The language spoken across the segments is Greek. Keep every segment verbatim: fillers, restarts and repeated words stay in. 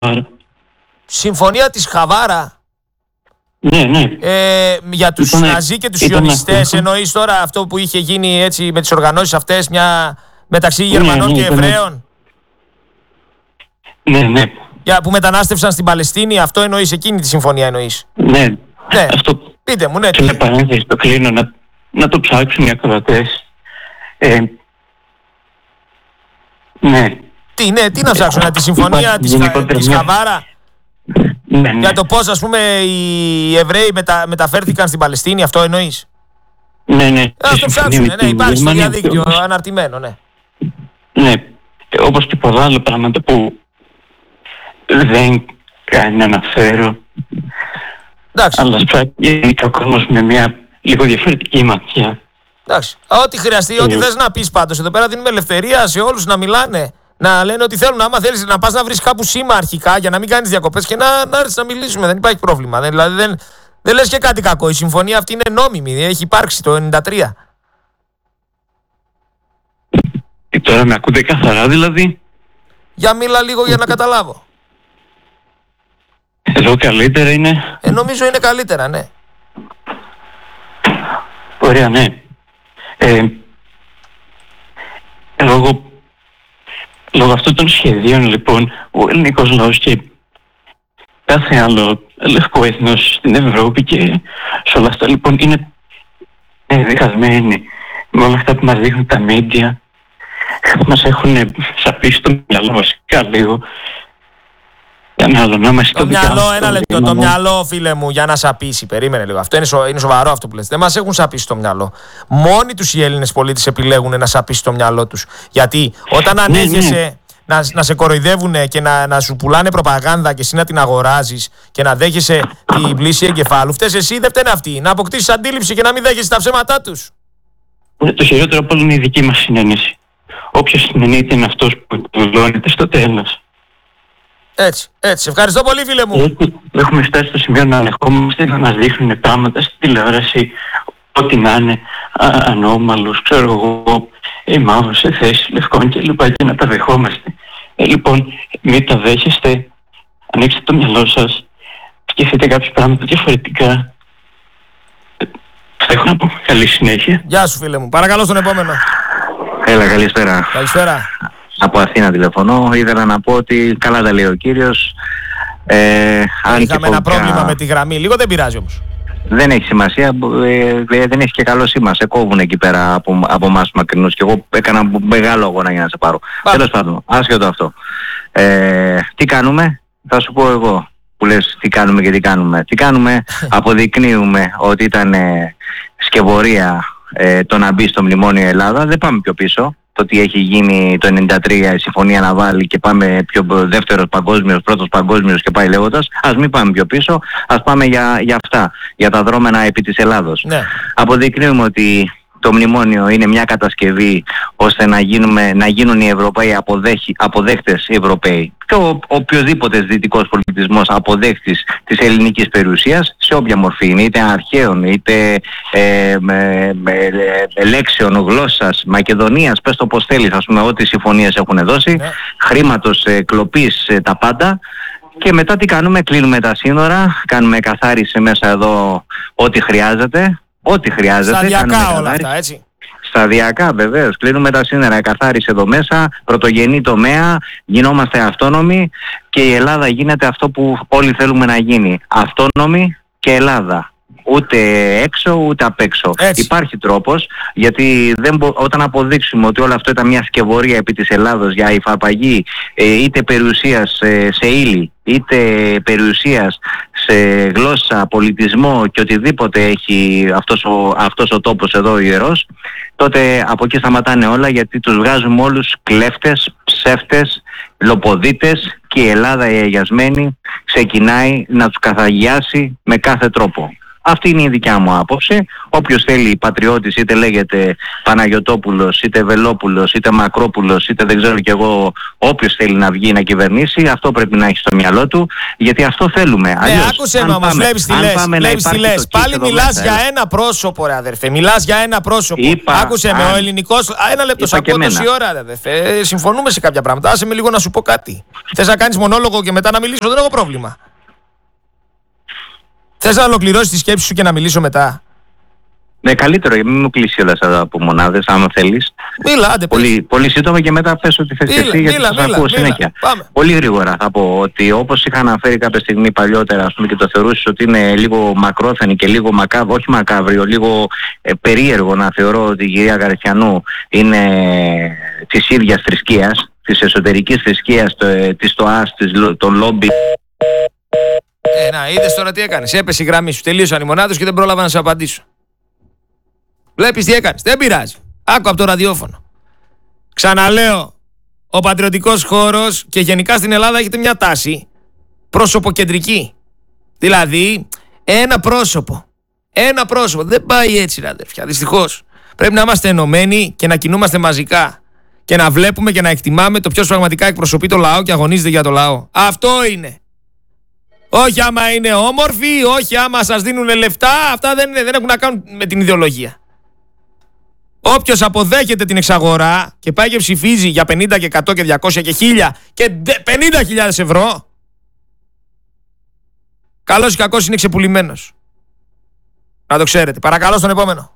Χαβάρα. Συμφωνία της Χαβάρα. Ναι, ναι. Ε, για τους Ήτανε, Ναζί και τους Σιωνιστές εννοείς τώρα αυτό που είχε γίνει έτσι με τις οργανώσεις αυτές μια, μεταξύ Γερμανών ναι, ναι, και Εβραίων? Ναι, ναι. Για, που μετανάστευσαν στην Παλαιστίνη, αυτό εννοείς, εκείνη τη συμφωνία εννοείς? Ναι. Ναι. Αυτό. Πείτε μου, ναι. Και με παρένθεση το κλείνω να, να το ψάξουν οι ακροατές. Ε, ναι. Τι, ναι, τι να ψάξουν, τη συμφωνία της, της Χαβάρα? Ναι, ναι. Για το πώς, ας πούμε, οι Εβραίοι μετα, μεταφέρθηκαν στην Παλαιστίνη, αυτό εννοείς? Ναι, ναι. Ας το ψάξουν, ναι, υπάρχει στο διαδίκτυο, όπως... αναρτημένο, ναι. Ναι, όπως και πολλά άλλα πράγματα που δεν κάνει να αναφέρω. Εντάξει. Αλλά σπράττει ο κόσμος με μια λίγο διαφορετική ματιά. Εντάξει. Ό,τι χρειαστεί, ό,τι θες να πεις πάντως. Εδώ πέρα δίνουμε ελευθερία σε όλους να μιλάνε. Να λένε ό,τι θέλουν. Άμα θέλεις να πας να βρεις κάπου σήμα αρχικά για να μην κάνεις διακοπές και να, να έρθεις να μιλήσουμε. Δεν υπάρχει πρόβλημα. Δεν, δηλαδή δεν, δεν λες και κάτι κακό. Η συμφωνία αυτή είναι νόμιμη. Έχει υπάρξει το ενενήντα τρία. Και τώρα με ακούτε καθαρά δηλαδή? Για μίλα λίγο για να καταλάβω. Εδώ καλύτερα είναι? Ε, νομίζω είναι καλύτερα, ναι. Ωραία, ναι. Ε, λόγω, λόγω αυτών των σχεδίων λοιπόν ο ελληνικός λαός και κάθε άλλο λευκό έθνος στην Ευρώπη και σε όλα αυτά λοιπόν είναι διχασμένοι με όλα αυτά που μας δείχνουν τα media. Μας έχουν σαπίσει το μυαλό βασικά λίγο. Το μυαλό, ένα λεπτό, το μυαλό, φίλε μου, για να σαπίσει. Περίμενε λίγο. Αυτό είναι, σο, είναι σοβαρό αυτό που λες. Δεν μας έχουν σαπίσει το μυαλό. Μόνοι τους οι Έλληνες πολίτες επιλέγουν να σαπίσει το μυαλό τους. Γιατί όταν ανέχεσαι ναι, ναι. Να, να σε κοροϊδεύουν και να, να σου πουλάνε προπαγάνδα και εσύ να την αγοράζεις και να δέχεσαι την πλήση εγκεφάλου, φταίς εσύ, δεν φταίνε αυτοί. Να αποκτήσεις αντίληψη και να μην δέχεσαι τα ψέματά τους. Το χειρότερο από όλο είναι η δική μας συνένεση. Όποιος συνενείται είναι αυτός που εκδηλώνεται στο τέλος. Έτσι, έτσι. Ευχαριστώ πολύ, φίλε μου. Έτσι, έχουμε φτάσει στο σημείο να ανεχόμαστε να μας δείχνουν πράγματα στη τηλεόραση, ό,τι να είναι, ανώμαλους, ξέρω εγώ, οι μαύρους σε θέση λευκών κλπ. Και να τα δεχόμαστε. Ε, λοιπόν, μην τα δέχεστε, ανοίξτε το μυαλό σας, σκεφτείτε κάποια πράγματα διαφορετικά. Θα έχω να πω. Καλή συνέχεια. Γεια σου, φίλε μου. Παρακαλώ στον επόμενο. Έλα, καλησπέρα. Καλησπέρα. Από Αθήνα τηλεφωνώ. Ήθελα να πω ότι καλά τα λέει ο κύριος. Ε, αν Είχαμε ένα πρόβλημα με τη γραμμή. Λίγο δεν πειράζει όμως. Δεν έχει σημασία. Ε, δεν έχει και καλό σήμα. Σε κόβουν εκεί πέρα από, από εμάς μακρινούς. Και εγώ έκανα μεγάλο αγώνα για να σε πάρω. Τέλος πάντων, άσχετο αυτό. Ε, τι κάνουμε, θα σου πω εγώ. Που λες τι κάνουμε και τι κάνουμε. Τι κάνουμε, αποδεικνύουμε ότι ήταν ε, σκευωρία ε, το να μπει στο μνημόνιο Ελλάδα. Δεν πάμε πιο πίσω. Το ότι έχει γίνει το ενενήντα τρία η συμφωνία να βάλει και πάμε πιο δεύτερος παγκόσμιος, πρώτος παγκόσμιος και πάει λέγοντας. Ας μην πάμε πιο πίσω, ας πάμε για, για αυτά, για τα δρόμενα επί της Ελλάδος. Ναι. Αποδεικνύουμε ότι το μνημόνιο είναι μια κατασκευή ώστε να, γίνουμε, να γίνουν οι Ευρωπαίοι αποδέχοι, αποδέχτες οι Ευρωπαίοι και ο οποιοδήποτε δυτικός πολιτισμός αποδέχτης της ελληνικής περιουσίας σε όποια μορφή είναι, είτε αρχαίων, είτε ε, με, με, με λέξεων, γλώσσας, Μακεδονίας, πες το πως θέλεις, ας πούμε, ό,τι συμφωνίες έχουν δώσει, ναι. Χρήματος, ε, κλοπής, ε, τα πάντα. Και μετά τι κάνουμε, κλείνουμε τα σύνορα, κάνουμε καθάριση μέσα εδώ ό,τι χρειάζεται. Ό,τι χρειάζεται. Σταδιακά όλα αυτά, έτσι. Σταδιακά, βεβαίως. Κλείνουμε τα σύνορα, καθάριση εδώ μέσα, πρωτογενή τομέα, γινόμαστε αυτόνομοι και η Ελλάδα γίνεται αυτό που όλοι θέλουμε να γίνει. Αυτόνομη και Ελλάδα. Ούτε έξω ούτε απ' έξω. Έτσι. Υπάρχει τρόπος, γιατί δεν μπο... όταν αποδείξουμε ότι όλο αυτό ήταν μια σκευωρία επί της Ελλάδος για υφαρπαγή ε, είτε περιουσίας ε, σε ύλη, είτε περιουσίας σε γλώσσα, πολιτισμό και οτιδήποτε έχει αυτός ο, αυτός ο τόπος εδώ ο ιερός, τότε από εκεί σταματάνε όλα, γιατί τους βγάζουμε όλους κλέφτες, ψεύτες, λοποδίτες και η Ελλάδα η αγιασμένη ξεκινάει να τους καθαγιάσει με κάθε τρόπο. Αυτή είναι η δικιά μου άποψη. Όποιος θέλει πατριώτης, είτε λέγεται Παναγιωτόπουλος, είτε Βελόπουλος, είτε Μακρόπουλος, είτε δεν ξέρω κι εγώ, όποιος θέλει να βγει να κυβερνήσει, αυτό πρέπει να έχει στο μυαλό του, γιατί αυτό θέλουμε. Ναι, αλλιώς, άκουσε με όμως, βλέπεις τι λες, βλέπεις τι λες. Πάλι μιλάς για ένα πρόσωπο, ρε αδερφέ, μιλάς για ένα πρόσωπο. Είπα, άκουσε αν... με, ο ελληνικός, ένα λεπτό, σ' ακούω τόση ώρα, ρε αδερφέ, συμφωνούμε σε κάποια πράγματα, άσε με λίγο να σου πω κάτι. Θες να κάνεις μονόλογο και μετά να μιλήσω, δεν έχω πρόβλημα. Θες να ολοκληρώσεις τη σκέψη σου και να μιλήσω μετά? Ναι, καλύτερο, για μην μου κλείσει όλα αυτά από μονάδες, άμα θέλεις. Μίλα, άντε, πολύ, πολύ σύντομα και μετά πες ότι θες και εσύ, γιατί θα ακούω συνέχεια. Πάμε. Πολύ γρήγορα θα πω ότι όπως είχα αναφέρει κάποια στιγμή παλιότερα, ας πούμε, και το θεωρούσες ότι είναι λίγο μακρόθενη και λίγο μακάβριο, όχι μακάβριο, λίγο ε, περίεργο να θεωρώ ότι η κυρία Γαρεθιανού είναι της ίδιας θρησκείας, της εσωτερικής θρησκείας, το, ε, της ΤΟΑΣ, των λόμπι. Ε, να, είδες τώρα τι έκανες. Έπεσε η γραμμή σου. Τελείωσαν οι μονάδες και δεν πρόλαβα να σου απαντήσω. Βλέπεις τι έκανες. Δεν πειράζει. Άκου από το ραδιόφωνο. Ξαναλέω, ο πατριωτικός χώρος και γενικά στην Ελλάδα έχετε μια τάση πρόσωποκεντρική. Δηλαδή, ένα πρόσωπο. Ένα πρόσωπο. Δεν πάει έτσι, ρε αδερφιά. Δυστυχώς. Πρέπει να είμαστε ενωμένοι και να κινούμαστε μαζικά. Και να βλέπουμε και να εκτιμάμε το ποιος πραγματικά εκπροσωπεί το λαό και αγωνίζεται για το λαό. Αυτό είναι. Όχι άμα είναι όμορφοι, όχι άμα σας δίνουν λεφτά, αυτά δεν, είναι, δεν έχουν να κάνουν με την ιδεολογία. Όποιος αποδέχεται την εξαγορά και πάει και ψηφίζει για πενήντα και εκατό και διακόσια και χίλια και πενήντα χιλιάδες ευρώ, καλός ή κακός είναι ξεπουλημένος. Να το ξέρετε. Παρακαλώ στον επόμενο.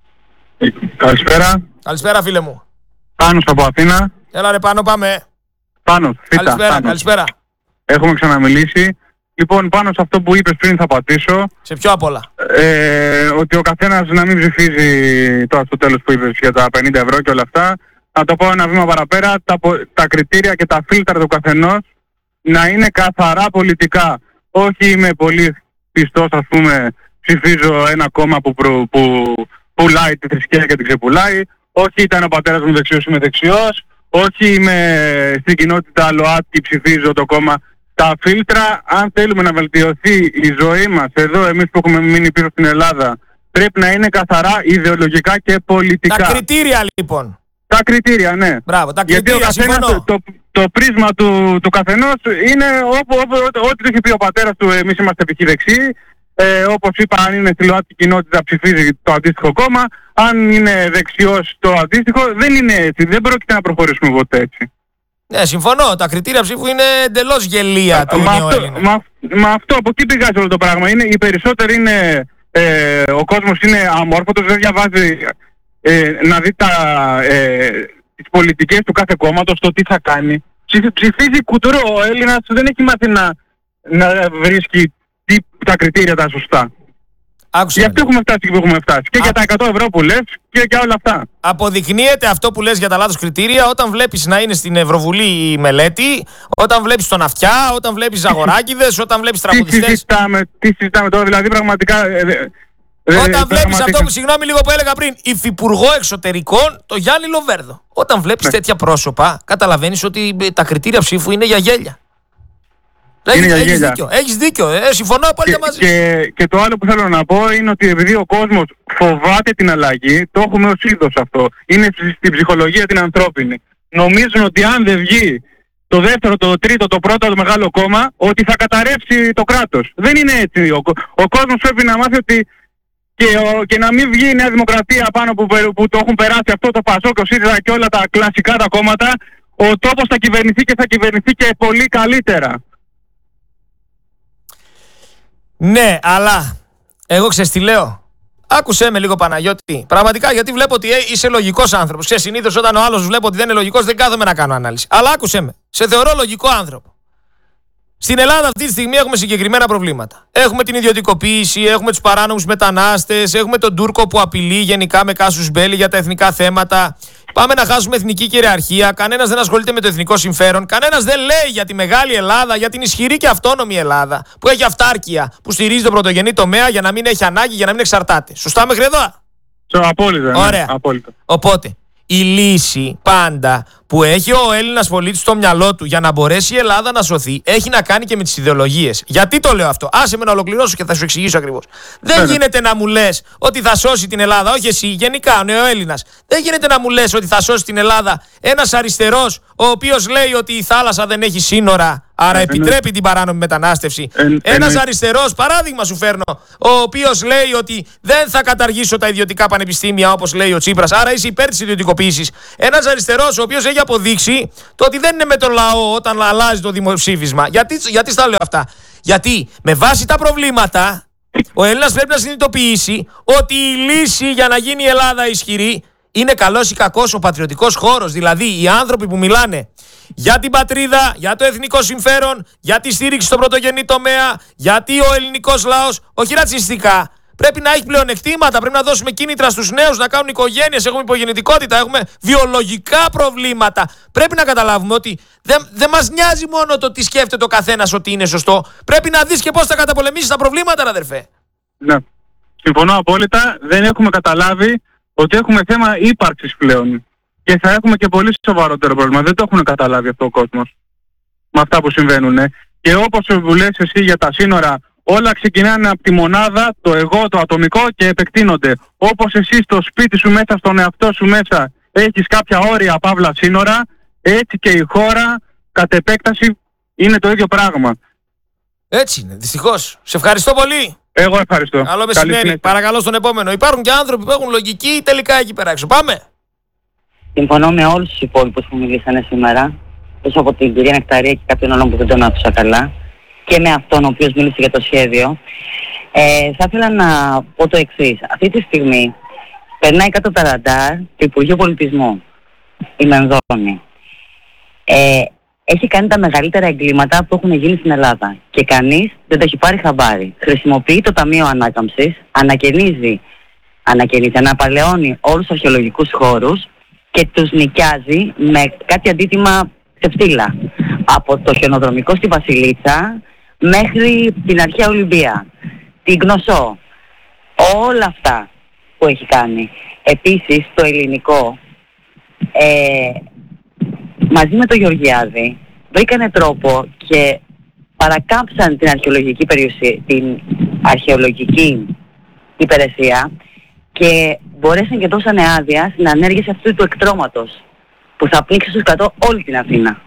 Καλησπέρα. Καλησπέρα, φίλε μου. Πάνος από Αθήνα. Έλα ρε Πάνο, πάμε. Πάνος, φύτα. Καλησπέρα, Πάνος. καλησπέρα. Έχουμε ξαναμιλήσει. Λοιπόν, πάνω σε αυτό που είπες πριν θα πατήσω. Σε ποιο απ' όλα? Ε, ότι ο καθένας να μην ψηφίζει τώρα στο τέλος που είπες για τα πενήντα ευρώ και όλα αυτά. Να το πάω ένα βήμα παραπέρα. Τα, τα κριτήρια και τα φίλτρα του καθενός να είναι καθαρά πολιτικά. Όχι είμαι πολύ πιστός, ας πούμε, ψηφίζω ένα κόμμα που, προ, που πουλάει τη θρησκεία και την ξεπουλάει. Όχι ήταν ο πατέρας μου δεξιός, είμαι δεξιός. Όχι είμαι στην κοινότητα ΛΟΑΤΚΙ, ψηφίζω το κόμμα. Τα φίλτρα, αν θέλουμε να βελτιωθεί η ζωή μας εδώ, εμείς που έχουμε μείνει πίσω στην Ελλάδα, πρέπει να είναι καθαρά ιδεολογικά και πολιτικά. Τα κριτήρια λοιπόν. Τα κριτήρια, ναι. Μπράβο, τα κριτήρια. Γιατί ο καθένας, το, το, το πρίσμα του, του καθενός είναι ό,τι του έχει πει ο πατέρας του, εμείς είμαστε π.χ. δεξιοί. Ε, όπως είπα, αν είναι στη ΛΟΑΤΚΙ κοινότητα ψηφίζει το αντίστοιχο κόμμα. Αν είναι δεξιός το αντίστοιχο, δεν είναι έτσι. Δεν πρόκειται να προχωρήσουμε ποτέ έτσι. Ναι, συμφωνώ. Τα κριτήρια ψήφου είναι εντελώς γελία του νεοέλληνα. Μα, μα αυτό, από εκεί πηγάζει όλο το πράγμα. Είναι, οι περισσότεροι είναι, ε, ο κόσμος είναι αμόρφωτος, δεν διαβάζει ε, να δει τα, ε, τις πολιτικές του κάθε κόμματος, το τι θα κάνει. Ψηφίζει κουτρό. Ο Έλληνας δεν έχει μάθει να, να βρίσκει τι, τα κριτήρια τα σωστά. Άκουσε. Γι' αυτό έχουμε φτάσει και που έχουμε φτάσει. Και Α... για τα εκατό ευρώ που λες και για όλα αυτά. Αποδεικνύεται αυτό που λες για τα λάθος κριτήρια όταν βλέπεις να είναι στην Ευρωβουλή η μελέτη, όταν βλέπεις τον Αυτιά, όταν βλέπεις Ζαγοράκηδες, όταν βλέπεις τραγουδιστές. Τι συζητάμε, τι συζητάμε τώρα, δηλαδή πραγματικά. Ε, ε, όταν ε, βλέπεις αυτό που, συγγνώμη λίγο που έλεγα πριν, υφυπουργό εξωτερικών, το Γιάννη Λοβέρδο. Όταν βλέπεις ναι. τέτοια πρόσωπα, καταλαβαίνεις ότι τα κριτήρια ψήφου είναι για γέλια. Έχεις, έχεις δίκιο, έχεις δίκιο, ε, συμφωνώ απόλυτα μαζί. Και, και το άλλο που θέλω να πω είναι ότι επειδή ο κόσμος φοβάται την αλλαγή, το έχουμε ως είδος αυτό. Είναι στην ψυχολογία την ανθρώπινη. Νομίζουν ότι αν δεν βγει το δεύτερο, το τρίτο, το πρώτο, το μεγάλο κόμμα, ότι θα καταρρεύσει το κράτος. Δεν είναι έτσι. Ο, ο κόσμος πρέπει να μάθει ότι και, ο, και να μην βγει η Νέα Δημοκρατία πάνω που, που το έχουν περάσει αυτό το Πασόκ, ο ΣΥΡΙΖΑ και όλα τα κλασικά τα κόμματα, ο τόπος θα κυβερνηθεί και θα κυβερνηθεί και πολύ καλύτερα. Ναι, αλλά εγώ ξέρεις τι λέω. Άκουσέ με λίγο Παναγιώτη. Πραγματικά γιατί βλέπω ότι είσαι λογικός άνθρωπος. Ξέρεις, συνήθως όταν ο άλλος βλέπω ότι δεν είναι λογικός δεν κάθομαι να κάνω ανάλυση. Αλλά άκουσέ με. Σε θεωρώ λογικό άνθρωπο. Στην Ελλάδα αυτή τη στιγμή έχουμε συγκεκριμένα προβλήματα. Έχουμε την ιδιωτικοποίηση, έχουμε τους παράνομους μετανάστες, έχουμε τον Τούρκο που απειλεί γενικά με κάσους μπέλη για τα εθνικά θέματα. Πάμε να χάσουμε εθνική κυριαρχία. Κανένας δεν ασχολείται με το εθνικό συμφέρον. Κανένας δεν λέει για τη μεγάλη Ελλάδα, για την ισχυρή και αυτόνομη Ελλάδα που έχει αυτάρκεια, που στηρίζει τον πρωτογενή τομέα για να μην έχει ανάγκη, για να μην εξαρτάται. Σωστά μέχρι εδώ? Απόλυτα. Ωραία. Ναι, απόλυτα. Οπότε, η λύση πάντα που έχει ο Έλληνας πολίτης στο μυαλό του για να μπορέσει η Ελλάδα να σωθεί έχει να κάνει και με τις ιδεολογίες. Γιατί το λέω αυτό? Άσε με να ολοκληρώσω και θα σου εξηγήσω ακριβώς. Δεν γίνεται να μου λες ότι θα σώσει την Ελλάδα, όχι εσύ, γενικά ο νεοέλληνας. Δεν γίνεται να μου λες ότι θα σώσει την Ελλάδα ένας αριστερός ο οποίος λέει ότι η θάλασσα δεν έχει σύνορα, άρα ε, επιτρέπει ε, την παράνομη μετανάστευση. Ε, ε, ένας ε, αριστερός, παράδειγμα σου φέρνω, ο οποίος λέει ότι δεν θα καταργήσω τα ιδιωτικά πανεπιστήμια όπως λέει ο Τσίπρας, άρα είσαι υπέρ της ιδιωτικοποίησης. Ένας αριστερός ο οποίος έχει αποδείξει το ότι δεν είναι με το λαό όταν αλλάζει το δημοψήφισμα. Γιατί, γιατί στα λέω αυτά? Γιατί με βάση τα προβλήματα ο Έλληνας πρέπει να συνειδητοποιήσει ότι η λύση για να γίνει η Ελλάδα ισχυρή είναι καλός ή κακός ο πατριωτικός χώρος. Δηλαδή οι άνθρωποι που μιλάνε για την πατρίδα, για το εθνικό συμφέρον, για τη στήριξη στον πρωτογενή τομέα, γιατί ο ελληνικός λαός, όχι ρατσιστικά, πρέπει να έχει πλεονεκτήματα, πρέπει να δώσουμε κίνητρα στους νέους να κάνουν οικογένειες, έχουμε υπογεννητικότητα, έχουμε βιολογικά προβλήματα. Πρέπει να καταλάβουμε ότι δεν, δεν μας νοιάζει μόνο το τι σκέφτεται ο καθένας ότι είναι σωστό. Πρέπει να δεις και πώς θα καταπολεμήσεις τα προβλήματα, αδερφέ. Ναι, συμφωνώ απόλυτα. Δεν έχουμε καταλάβει ότι έχουμε θέμα ύπαρξης πλέον. Και θα έχουμε και πολύ σοβαρότερο πρόβλημα. Δεν το έχουν καταλάβει αυτό ο κόσμος με αυτά που συμβαίνουν. Και όπως που λες εσύ για τα σύνορα, όλα ξεκινάνε από τη μονάδα, το εγώ, το ατομικό και επεκτείνονται. Όπως εσύ στο σπίτι σου μέσα, στον εαυτό σου μέσα, έχεις κάποια όρια, παύλα σύνορα, έτσι και η χώρα κατ' επέκταση είναι το ίδιο πράγμα. Έτσι είναι, δυστυχώς. Σε ευχαριστώ πολύ. Εγώ ευχαριστώ. Καλό μεσημέρι. Παρακαλώ στον επόμενο. Υπάρχουν και άνθρωποι που έχουν λογική τελικά εκεί πέρα έξω. Πάμε. Συμφωνώ με όλους τους υπόλοιπους που μιλήσανε σήμερα, τόσο από την κυρία Νεκταρία και κάποιον άλλον που δεν τον άκουσα καλά, και με αυτόν ο οποίος μίλησε για το σχέδιο. Ε, θα ήθελα να πω το εξής. Αυτή τη στιγμή περνάει κάτω από τα ραντάρ το Υπουργείο Πολιτισμού, η Μενδώνη. Ε, έχει κάνει τα μεγαλύτερα εγκλήματα που έχουν γίνει στην Ελλάδα και κανείς δεν το έχει πάρει χαμπάρι. Χρησιμοποιεί το Ταμείο Ανάκαμψης, ανακαινίζει, ανακαινίζει, αναπαλαιώνει όλους τους αρχαιολογικούς χώρους και τους νοικιάζει με κάτι αντίτιμα ξεφτύλα. Από το χιονοδρομικό στη Βασιλίτσα μέχρι την αρχαία Ολυμπία, την Γνωσό, όλα αυτά που έχει κάνει. Επίσης το ελληνικό, ε, μαζί με τον Γεωργιάδη, βρήκανε τρόπο και παρακάμψαν την αρχαιολογική περιουσία, την αρχαιολογική υπηρεσία και μπορέσαν και δώσανε άδεια στην ανέργεια αυτού του εκτρώματος που θα πνίξει στους κρατώ όλη την Αθήνα.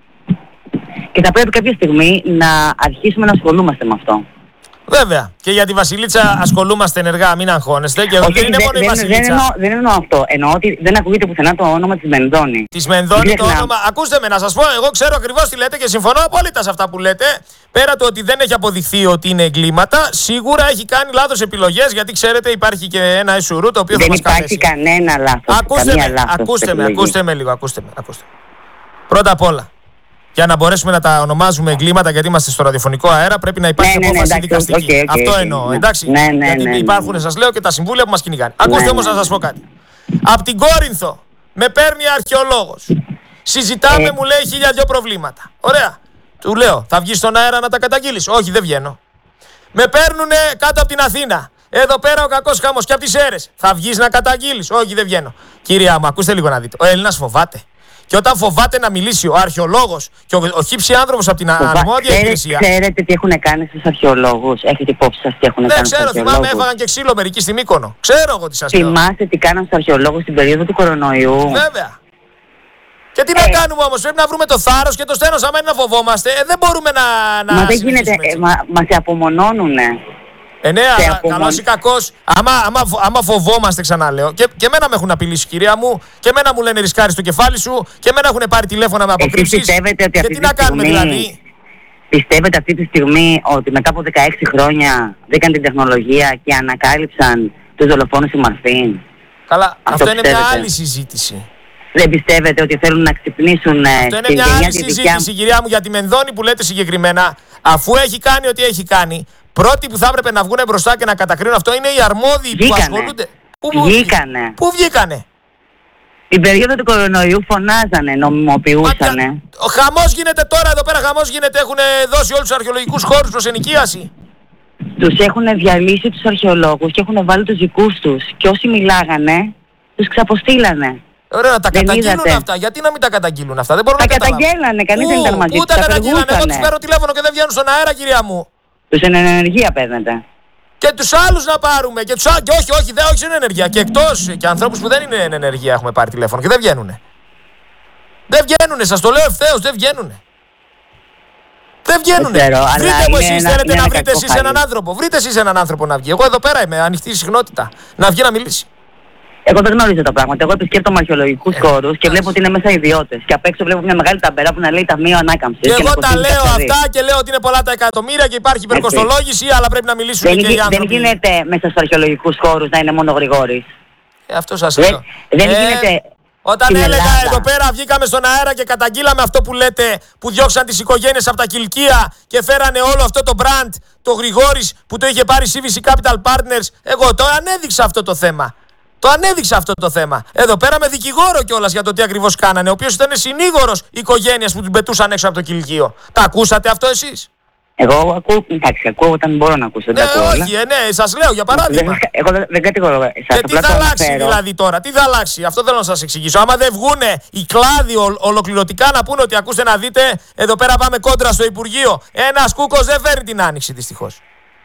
Και θα πρέπει κάποια στιγμή να αρχίσουμε να ασχολούμαστε με αυτό. Βέβαια. Και για τη Βασιλίτσα ασχολούμαστε ενεργά, μην αγχώνεστε. Και όχι, δεν είναι δε, μόνο δεν, η Βασιλίτσα. Δεν εννοώ, δεν εννοώ αυτό. Εννοώ ότι δεν ακούγεται πουθενά το όνομα της Μενδώνη. Της Μενδώνη το όνομα. Ακούστε με, να σας πω, εγώ ξέρω ακριβώς τι λέτε και συμφωνώ απόλυτα σε αυτά που λέτε. Πέρα το ότι δεν έχει αποδειχθεί ότι είναι εγκλήματα, σίγουρα έχει κάνει λάθος επιλογές, γιατί ξέρετε υπάρχει και ένα εσουρού το οποίο δεν θα μας καλέσει. Δεν υπάρχει κανένα λάθος. Ακούστε με, λάθος ακούστε με, ακούστε με λίγο, ακούστε με, ακούστε με. Πρώτα απ' όλα, για να μπορέσουμε να τα ονομάζουμε εγκλήματα, γιατί είμαστε στο ραδιοφωνικό αέρα, πρέπει να υπάρχει ναι, ναι, απόφαση ναι, δικαστική. Okay, okay, Αυτό okay, εννοώ, ναι. εντάξει. Ναι, ναι, γιατί ναι, ναι, υπάρχουν, ναι. σας λέω, και τα συμβούλια που μας κυνηγάνε. Ναι, Ακούστε ναι, όμως ναι. να σας πω κάτι. Απ' την Κόρινθο με παίρνει αρχαιολόγος. Συζητάμε, ε. μου λέει χίλια δυο προβλήματα. Ωραία. Του λέω, θα βγεις στον αέρα να τα καταγγείλεις? Όχι, δεν βγαίνω. Με παίρνουνε κάτω από την Αθήνα. Εδώ πέρα ο κακός χαμός και από τις Σέρρες. Θα βγεις να καταγγείλεις? Όχι, δεν βγαίνω. Κυρία μου, ακούστε λίγο να δείτε. Ο Έλληνας φοβάται. Και όταν φοβάται να μιλήσει ο αρχαιολόγος και ο, ο χύψη άνθρωπος από την αρμόδια υπηρεσία. Ξέρετε τι έχουν κάνει στους αρχαιολόγους? Έχετε υπόψη σας τι έχουν ναι, κάνει? Δεν ξέρω, θυμάμαι, έφαγαν και ξύλο μερικοί στη Μύκονο. Ξέρω εγώ τι σας λέω. Θυμάστε τι κάναν στους αρχαιολόγους στην περίοδο του κορονοϊού? Βέβαια. Και τι ε. να κάνουμε όμως, πρέπει να βρούμε το θάρρος και το στένος. Άμα είναι να φοβόμαστε, ε, δεν μπορούμε να. να μα δεν γίνεται, ε, μα, μας απομονώνουνε. Ε, ναι, αλλά καλός ή κακός, άμα, άμα, άμα φοβόμαστε, ξαναλέω, και, και εμένα με έχουν απειλήσει, κυρία μου, και εμένα μου λένε ρισκάρεις το κεφάλι σου, και εμένα έχουν πάρει τηλέφωνα με αποκρύψεις. Πιστεύετε ότι και αυτή τι τη να κάνουμε στιγμή, δηλαδή? Πιστεύετε αυτή τη στιγμή ότι μετά από δεκαέξι χρόνια βρήκαν την τεχνολογία και ανακάλυψαν τους δολοφόνους στη Μαρφίν? Καλά, αυτό, αυτό είναι πιστεύετε? μια άλλη συζήτηση. Δεν πιστεύετε ότι θέλουν να ξυπνήσουν? Αυτό είναι μια άλλη συζήτηση, δικιά... κυρία μου, για τη Μενδώνη που λέτε συγκεκριμένα, αφού έχει κάνει ό,τι έχει κάνει. Πρώτοι που θα έπρεπε να βγουν μπροστά και να κατακρίνουν αυτό είναι οι αρμόδιοι βγήκανε. που ασχολούνται. Πού βγήκανε? Πού βγήκανε? Την περίοδο του κορονοϊού φωνάζανε, νομιμοποιούσανε. Ο χαμός γίνεται τώρα εδώ πέρα, χαμός γίνεται. Έχουν δώσει όλους τους αρχαιολογικούς χώρους προς ενοικίαση. Τους έχουν διαλύσει τους αρχαιολόγους και έχουν βάλει τους δικούς τους. Και όσοι μιλάγανε, τους ξαποστήλανε. Ωραία, να τα Δεν καταγγείλουν είδατε. αυτά. Γιατί να μην τα καταγγείλουν αυτά, δεν μπορώ Τα να καταλάβω. καταγγέλανε, κανείς δεν ήταν μαζί Πού τους, τα τα καταγγείλανε, εγώ περιηγούσανε. τους παίρνω τηλέφωνο και δεν βγαίνουν στον αέρα, κυρία μου. Τους εν ενεργεία παίρνετε. Και τους άλλους να πάρουμε. Και, τους, α... και όχι, όχι, δεν, όχι στην ενεργεία. Και εκτός. Και ανθρώπους που δεν είναι εν ενεργεία έχουμε πάρει τηλέφωνο και δεν βγαίνουνε. Δεν βγαίνουνε, σας το λέω ευθέως, δεν βγαίνουνε. Δεν βγαίνουνε. Δεν ξέρω, Βρείτε αλλά μου είναι εσείς, ένα- θέλετε είναι να ένα βρείτε κακό εσείς χάλι. έναν άνθρωπο. Βρείτε εσείς έναν άνθρωπο να βγει. Εγώ εδώ πέρα είμαι, ανοιχτή συχνότητα. Να βγει να μιλήσει. Εγώ δεν γνωρίζω τα πράγματα. Εγώ επισκέπτομαι αρχαιολογικούς Ε, χώρους και βλέπω ότι είναι μέσα ιδιώτες. Και απ' έξω βλέπω μια μεγάλη ταμπέλα που να λέει Ταμείο Ανάκαμψης. Και εγώ να τα κοστίζει λέω καθαρή. αυτά και λέω ότι είναι πολλά τα εκατομμύρια και υπάρχει υπερκοστολόγηση, αλλά πρέπει να μιλήσουν Δεν, και οι γι- δεν άνθρωποι. γίνεται μέσα στους αρχαιολογικούς χώρους να είναι μόνο ο Γρηγόρης. Ε, αυτό σας Δεν, λέω. δεν Ε, γίνεται. Όταν στην έλεγα Ελλάδα. εδώ πέρα, βγήκαμε στον αέρα και καταγγείλαμε αυτό που λέτε, που διώξαν τις οικογένειες από τα κηλικεία και φέρανε όλο αυτό το brand, το Γρηγόρης που το είχε πάρει σι βι σι Capital Partners. Εγώ το ανέδειξα αυτό το θέμα. Το ανέδειξα αυτό το θέμα. Εδώ πέρα με δικηγόρο κιόλας για το τι ακριβώς κάνανε, ο οποίος ήταν συνήγορος οικογένειας που τους πετούσαν έξω από το κηλικείο. Τα ακούσατε αυτό εσείς? Εγώ ακούω, εντάξει, ακούω όταν μπορώ να ακούσω. Ναι, Δεν τα ακούω όλα. όχι, ε, ναι, σας λέω για παράδειγμα. Δεν- Εγώ δεν, δεν κατηγορώ εσάς. Και τι απλά θα το αλλάξει αναφέρω. δηλαδή τώρα, τι θα αλλάξει, αυτό θέλω να σας εξηγήσω. Άμα δεν βγούνε οι κλάδοι ολ- ολοκληρωτικά να πούνε ότι ακούστε να δείτε, εδώ πέρα πάμε κόντρα στο Υπουργείο. Ένας κούκος δεν φέρνει την άνοιξη δυστυχώς.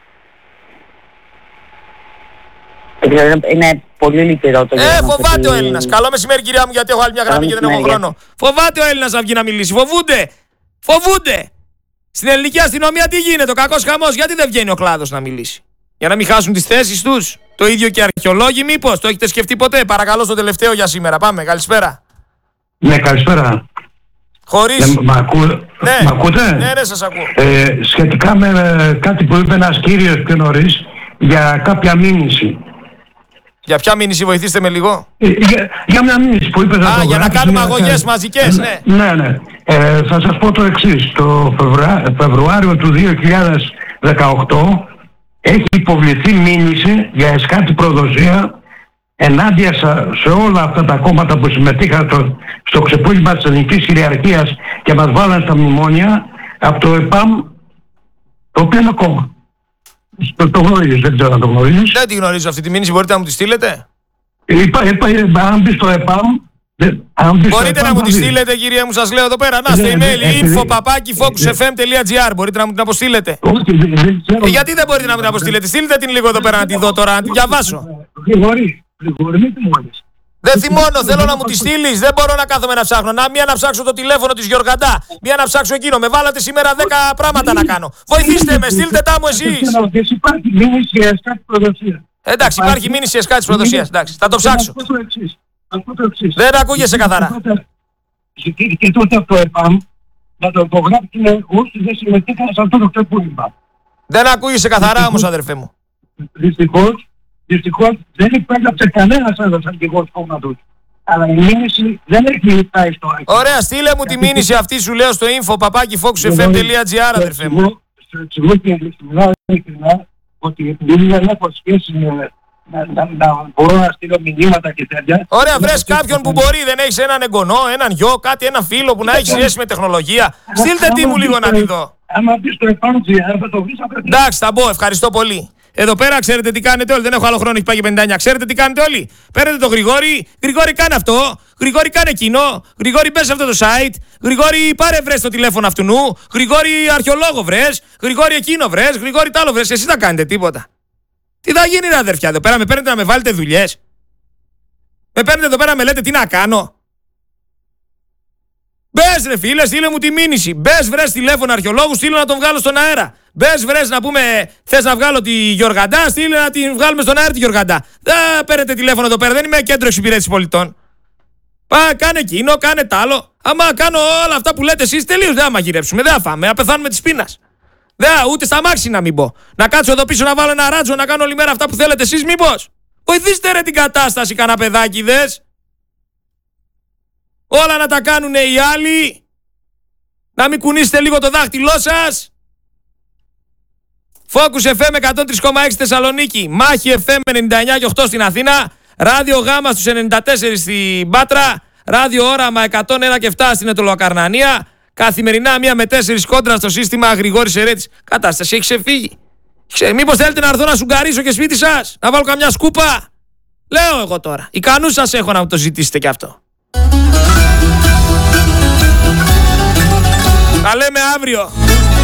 Δηλαδή, είναι πολύ λυπηρό το Ε, γεγονός φοβάται ότι- ο Έλληνας. Καλό μεσημέρι, κυρία μου, γιατί έχω άλλη μια γραμμή και δεν έχω μεσημέρι. χρόνο. Φοβάται ο Έλληνας να βγει να μιλήσει. Φοβούνται. Φοβούνται. Στην ελληνική αστυνομία τι γίνεται, ο κακός χαμός, γιατί δεν βγαίνει ο κλάδος να μιλήσει? Για να μην χάσουν τις θέσεις τους. Το ίδιο και αρχαιολόγοι, μήπως? Το έχετε σκεφτεί ποτέ? Παρακαλώ, στο τελευταίο για σήμερα. Πάμε, καλησπέρα. Ναι, καλησπέρα. Χωρίς. Ναι, μ' ακού... Ναι. μ' ακούτε? Ναι, ναι, σας ακούω. Ε, σχετικά με ε, κάτι που είπε ένας κύριος πιο νωρίς για κάποια μήνυση. Για ποια μήνυση, βοηθήστε με λίγο. Ε, για, για μια μήνυση που είπε να Α, το για να γράψει, κάνουμε να αγωγές κάνει- μαζικές, ναι. Ναι, ναι. Ε, θα σας πω το εξής. Το Φεβρουά... Φεβρουάριο του δύο χιλιάδες δεκαοκτώ έχει υποβληθεί μήνυση για εσκάτη προδοσία ενάντια σε, σε όλα αυτά τα κόμματα που συμμετείχαν στο, στο ξεπούλημα της ελληνικής κυριαρχίας και μας βάλαν στα μνημόνια από το ΕΠΑΜ, το οποίο είναι κόμμα. Το, το γνωρίζεις, δεν ξέρω αν το γνωρίζεις. Δεν τη γνωρίζω αυτή τη μήνυση, μπορείτε να μου τη στείλετε? Είπα, είπα, είπα, αν μπεις στο ΕΠΑΜ, δεν- αν μπεις στο Μπορείτε ΕΠΑΜ να μου θα τη δεις. στείλετε, κυρία μου, σας λέω εδώ πέρα. Να, στο Ναι, ναι, email επειδή- info παπάκι focusfm.gr. Μπορείτε να μου την αποστείλετε. Όχι, δεν, δεν ξέρω. Ε, γιατί δεν μπορείτε να μου την αποστείλετε? Στείλτε την λίγο εδώ πέρα να τη δω τώρα, να τη διαβάσω. Γρηγορή, Γρηγορή, μην θυμώνεις. Δεν θυμώνω, θέλω να μου τη στείλει. Δεν μπορώ να κάθομαι να ψάχνω. Να, μία να ψάξω το τηλέφωνο τη Γιωργαντά. Μία να ψάξω εκείνο. Με βάλατε σήμερα δέκα πράγματα να κάνω. Βοηθήστε με, στείλτε τα μου εσεί. Υπάρχει μήνυση για εσκάτη προδοσία. Εντάξει, υπάρχει μήνυση εσκάτη προδοσία. Εντάξει, θα το ψάξω. Θα πω το εξής. Θα πω το εξής. Δεν ακούγεσαι καθαρά. Και, και τότε από το ΕΠΑΜ να το υπογράψουν όσοι δεν συμμετείχαν σε αυτό το ξεπούλημα. Δεν ακούγεσαι καθαρά όμω, αδερφέ μου. Δυστυχώς, δυστυχώς δεν υπέγραψε κανένας άλλος αρχηγός κόμματος. Αλλά η μήνυση δεν έχει πάει στο άκρη. Ωραία, στείλε μου τη μήνυση αυτή, σου λέω στο info παπάκι focusfm.gr, αδερφέ μου. Στο εξηγώ και μιλάω ειλικρινά ότι επειδή δεν έχω σχέση με να, να, να μπορώ να στείλω μηνύματα και τέτοια. Ωραία, βρες κάποιον που μπορεί, δεν έχεις έναν εγγονό, έναν γιο, κάτι, έναν φίλο που να έχει σχέση με τεχνολογία. Στείλτε τι μου λίγο να τη δω. Άμα μπεις στο επάνω θα το βρεις απ' Εντάξει, θα μπω, ευχαριστώ πολύ. Εδώ πέρα ξέρετε τι κάνετε όλοι, δεν έχω άλλο χρόνο, έχει πάει και πενήντα εννιά. Ξέρετε τι κάνετε όλοι. Παίρνετε το Γρηγόρη, Γρηγόρη κάνε αυτό, Γρηγόρη κάνε εκείνο, Γρηγόρη μπες σε αυτό το site, Γρηγόρη πάρε βρες το τηλέφωνο αυτού νου, Γρηγόρη αρχαιολόγο βρες, Γρηγόρη εκείνο βρες, Γρηγόρη τ' άλλο βρες, εσείς θα κάνετε τίποτα. Τι θα γίνει ρε αδερφιά εδώ πέρα, με παίρνετε να με βάλετε δουλειές. Με παίρνετε εδώ πέρα να με λέτε τι να κάνω. Μπες ρε φίλε, στείλε μου τη μήνυση. Μπες βρες τηλέφωνο αρχαιολόγου, στείλε να τον βγάλω στον αέρα. Μπες βρες να πούμε, θες να βγάλω τη Γιωργαντά, στείλε να την βγάλουμε στον αέρα τη Γιωργαντά. Δεν παίρνετε τηλέφωνο εδώ πέρα, δεν είμαι κέντρο εξυπηρέτησης πολιτών. Πά, κάνε εκείνο, κάνε τ' άλλο. Άμα κάνω όλα αυτά που λέτε εσείς, τελείως δεν θα μαγειρέψουμε, δεν θα φάμε, θα πεθάνουμε της πείνας. Δεν, ούτε στα μάξι να μην πω. Να κάτσω εδώ πίσω να βάλω ένα ράτσο, να κάνω όλη μέρα αυτά που θέλετε εσείς, μήπως. Βοηθήστε ρε την κατάσταση, κανένα παιδάκι, δες. Όλα να τα κάνουν οι άλλοι. Να μην κουνήσετε λίγο το δάχτυλό σας. Focus εφ εμ εκατόν τρία κόμμα έξι Θεσσαλονίκη. Μάχη εφ εμ ενενήντα εννιά και οκτώ στην Αθήνα. Ράδιο Γάμα στους ενενήντα τέσσερα στην Πάτρα. Ράδιο Όραμα εκατόν ένα και επτά στην Ετωλοακαρνανία. Καθημερινά μία με τέσσερις κόντρα στο σύστημα Γρηγόρης Ερέτης. Κατάσταση έχει ξεφύγει. Ξε, μήπως θέλετε να έρθω να σουγκαρίσω και σπίτι σας. Να βάλω καμιά σκούπα. Λέω εγώ τώρα. Ικανούς σας έχω να μου το ζητήσετε κι αυτό. Τα λέμε αύριο.